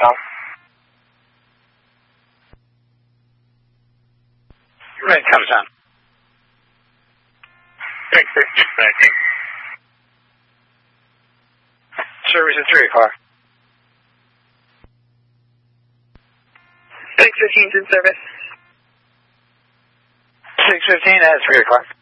south. Red comes on. 615. Service at 3 o'clock. 615's in service. 615 at 3 o'clock.